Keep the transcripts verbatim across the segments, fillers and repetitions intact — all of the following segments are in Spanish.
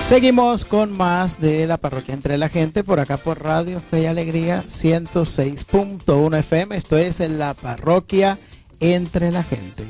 Seguimos con más de la Parroquia Entre la Gente, por acá por Radio Fe y Alegría ciento seis punto uno F M. Esto es en la Parroquia Entre la Gente.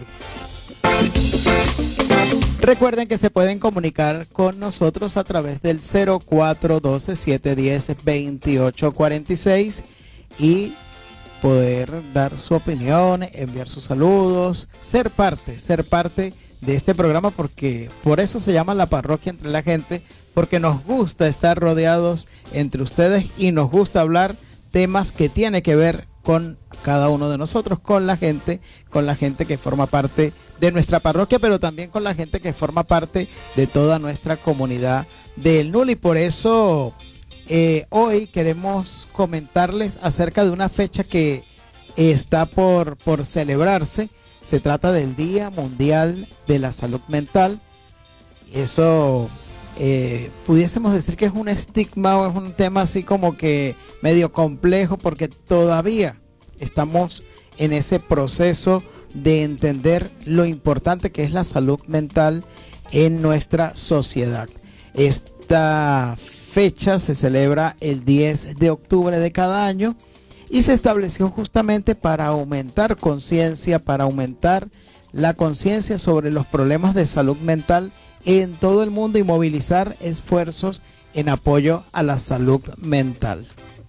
Recuerden que se pueden comunicar con nosotros a través del cero cuatro uno dos, siete uno cero, dos ocho cuatro seis y poder dar su opinión, enviar sus saludos, ser parte, ser parte de este programa, porque por eso se llama la Parroquia Entre la Gente, porque nos gusta estar rodeados entre ustedes y nos gusta hablar temas que tienen que ver con cada uno de nosotros, con la gente, con la gente que forma parte de nuestra parroquia, pero también con la gente que forma parte de toda nuestra comunidad del N U L. Y por eso eh, hoy queremos comentarles acerca de una fecha que está por, por celebrarse. Se trata del Día Mundial de la Salud Mental. Eso eh, pudiésemos decir que es un estigma o es un tema así como que medio complejo, porque todavía estamos en ese proceso de entender lo importante que es la salud mental en nuestra sociedad. Esta fecha se celebra el diez de octubre de cada año y se estableció justamente para aumentar conciencia, para aumentar la conciencia sobre los problemas de salud mental en todo el mundo y movilizar esfuerzos en apoyo a la salud mental.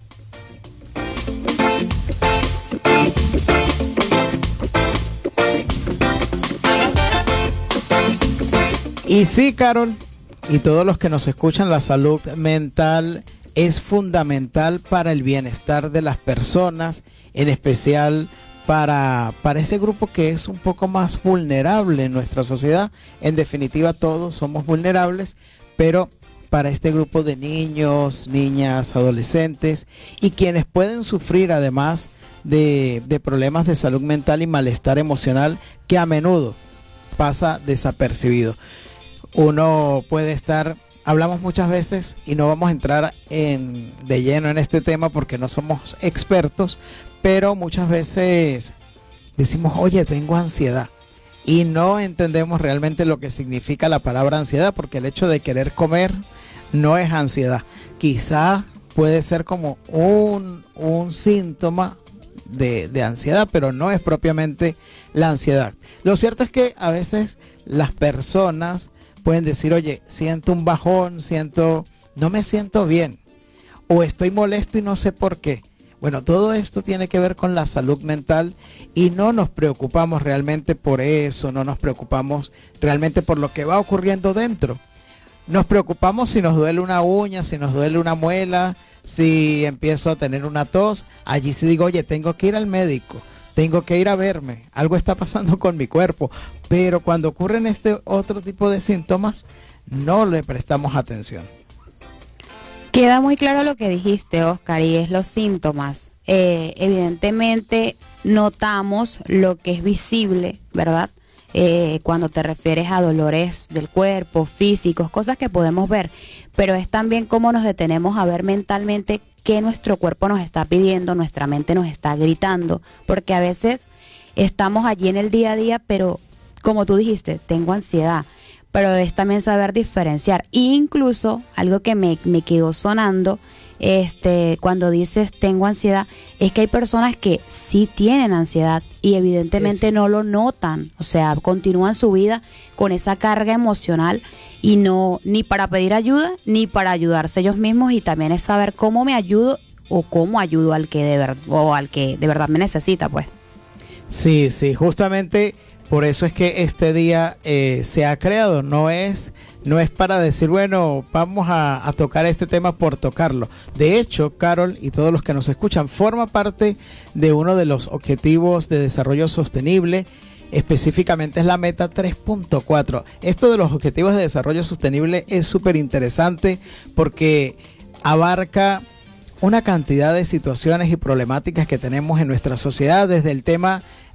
Y sí, Carol, y todos los que nos escuchan, la salud mental es fundamental para el bienestar de las personas, en especial para, para ese grupo que es un poco más vulnerable en nuestra sociedad. En definitiva, todos somos vulnerables, pero para este grupo de niños, niñas, adolescentes y quienes pueden sufrir además de, de problemas de salud mental y malestar emocional que a menudo pasa desapercibido. Uno puede estar... Hablamos muchas veces y no vamos a entrar en, de lleno en este tema porque no somos expertos, pero muchas veces decimos, oye, tengo ansiedad, y no entendemos realmente lo que significa la palabra ansiedad, porque el hecho de querer comer no es ansiedad. Quizá puede ser como un, un síntoma de, de ansiedad, pero no es propiamente la ansiedad. Lo cierto es que a veces las personas pueden decir, oye, siento un bajón, siento, no me siento bien, o estoy molesto y no sé por qué. Bueno, todo esto tiene que ver con la salud mental y no nos preocupamos realmente por eso, no nos preocupamos realmente por lo que va ocurriendo dentro. Nos preocupamos si nos duele una uña, si nos duele una muela, si empiezo a tener una tos. Allí sí digo, oye, tengo que ir al médico, tengo que ir a verme, algo está pasando con mi cuerpo. Pero cuando ocurren este otro tipo de síntomas, no le prestamos atención. Queda muy claro lo que dijiste, Oscar, y es los síntomas. Eh, evidentemente notamos lo que es visible, ¿verdad? Eh, cuando te refieres a dolores del cuerpo, físicos, cosas que podemos ver, pero es también cómo nos detenemos a ver mentalmente qué nuestro cuerpo nos está pidiendo, nuestra mente nos está gritando, porque a veces estamos allí en el día a día, pero como tú dijiste, tengo ansiedad, pero es también saber diferenciar. E incluso algo que me, me quedó sonando, este, cuando dices tengo ansiedad, es que hay personas que sí tienen ansiedad y evidentemente sí no lo notan, o sea, continúan su vida con esa carga emocional y no, ni para pedir ayuda, ni para ayudarse ellos mismos, y también es saber cómo me ayudo o cómo ayudo al que de ver, o al que de verdad me necesita, pues. Sí, sí, justamente por eso es que este día eh, se ha creado, no es, no es para decir, bueno, vamos a, a tocar este tema por tocarlo. De hecho, Carol y todos los que nos escuchan, forma parte de uno de los objetivos de desarrollo sostenible, específicamente es la meta tres punto cuatro. Esto de los objetivos de desarrollo sostenible es súper interesante porque abarca una cantidad de situaciones y problemáticas que tenemos en nuestra sociedad, desde el tema